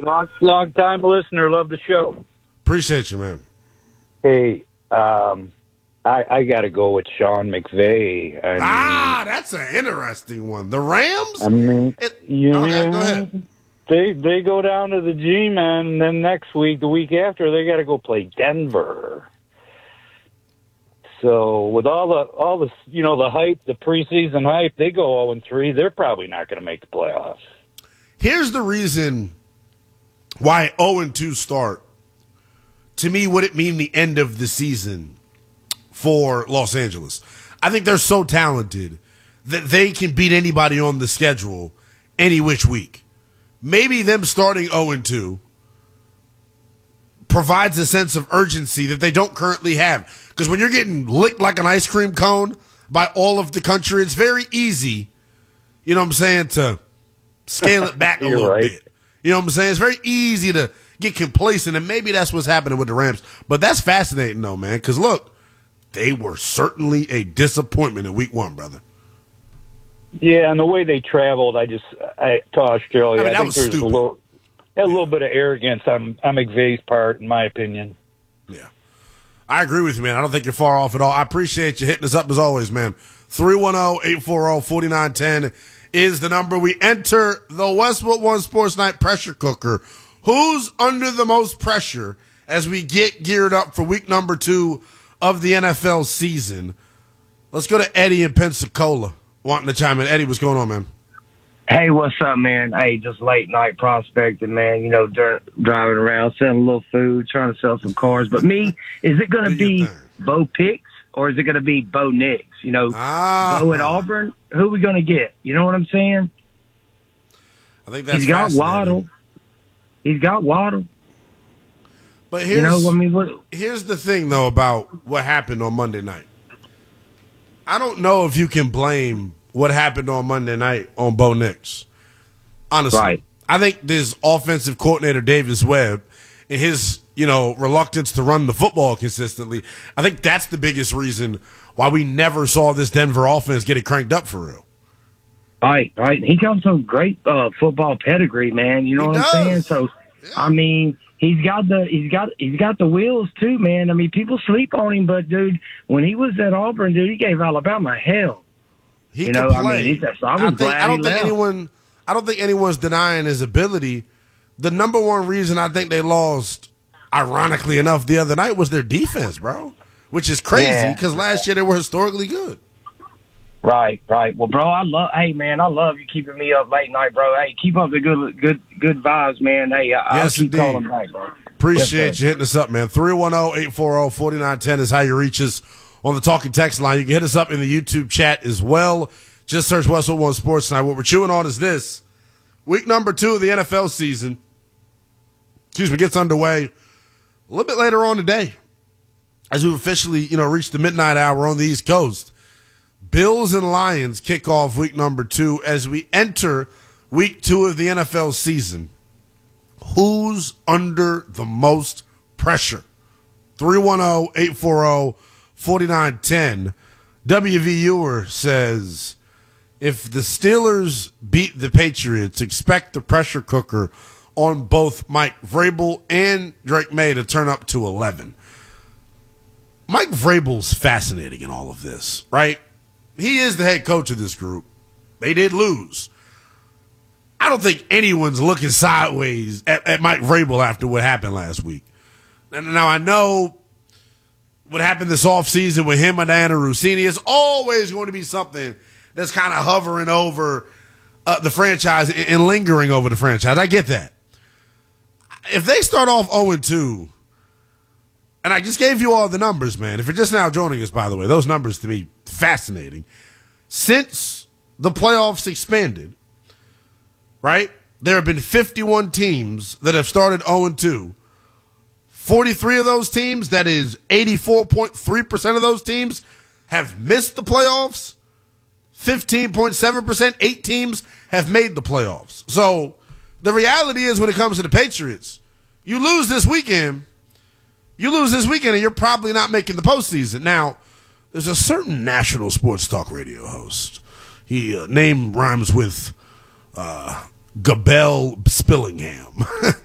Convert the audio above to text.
Long time listener. Love the show. Appreciate you, man. Hey, I got to go with Sean McVay. That's an interesting one. The Rams? Okay, go ahead. They go down to the G-Man, and then next week, the week after, they got to go play Denver. So with all the the hype, the preseason hype, they go 0-3. They're probably not going to make the playoffs. Here's the reason why 0-2 start. To me, would it mean the end of the season for Los Angeles? I think they're so talented that they can beat anybody on the schedule any which week. Maybe them starting 0-2 provides a sense of urgency that they don't currently have. Because when you're getting licked like an ice cream cone by all of the country, it's very easy, you know what I'm saying, to scale it back a little bit. You know what I'm saying? It's very easy to get complacent, and maybe that's what's happening with the Rams. But that's fascinating, though, man, because, look, they were certainly a disappointment in week 1, brother. Yeah, and the way they traveled, to Australia, I think there's stupid. a little bit of arrogance on McVay's part, in my opinion. Yeah. I agree with you, man. I don't think you're far off at all. I appreciate you hitting us up as always, man. 310-840-4910 is the number. We enter the Westwood One Sports Night pressure cooker. Who's under the most pressure as we get geared up for week number 2 of the NFL season? Let's go to Eddie in Pensacola wanting to chime in. Eddie, what's going on, man? Hey, what's up, man? Hey, just late night prospecting, man. Driving around, selling a little food, trying to sell some cars. But me, is it going to be Bo Picks or is it going to be Bo Nix? Bo at Auburn? Who are we going to get? You know what I'm saying? I think that's He's got Waddle. But here's the thing, though, about what happened on Monday night. I don't know if you can blame what happened on Monday night on Bo Nix. Honestly. Right. I think this offensive coordinator, Davis Webb, and his, reluctance to run the football consistently, I think that's the biggest reason why we never saw this Denver offense get it cranked up for real. Right. He comes from great football pedigree, man. You know what I'm saying? So, yeah. He's got the wheels too, man. People sleep on him, but dude, when he was at Auburn, dude, he gave Alabama hell. He can play. I don't think anyone's denying his ability. The number one reason I think they lost, ironically enough, the other night was their defense, bro. Which is crazy because last year they were historically good. Right. Well, bro, I love you keeping me up late night, bro. Hey, keep up the good vibes, man. Hey, I'll keep calling back, bro. Appreciate you hitting us up, man. 310-840-4910 is how you reach us on the talking text line. You can hit us up in the YouTube chat as well. Just search Westwood One Sports Night. What we're chewing on is this. Week number 2 of the NFL season, gets underway a little bit later on today as we officially, reach the midnight hour on the East Coast. Bills and Lions kick off week number 2 as we enter week 2 of the NFL season. Who's under the most pressure? 310-840-4910. WVUer says, if the Steelers beat the Patriots, expect the pressure cooker on both Mike Vrabel and Drake May to turn up to 11. Mike Vrabel's fascinating in all of this, right? He is the head coach of this group. They did lose. I don't think anyone's looking sideways at Mike Vrabel after what happened last week. Now, I know what happened this offseason with him and Diana Rossini is always going to be something that's kind of hovering over the franchise and lingering over the franchise. I get that. If they start off 0-2, and I just gave you all the numbers, man. If you're just now joining us, by the way, those numbers to me fascinating. Since the playoffs expanded, right, there have been 51 teams that have started 0-2. 43 of those teams, that is 84.3% of those teams, have missed the playoffs. 15.7%, 8 teams have made the playoffs. So the reality is when it comes to the Patriots, you lose this weekend, and you're probably not making the postseason. Now, there's a certain national sports talk radio host. He name rhymes with Gabelle Spillingham.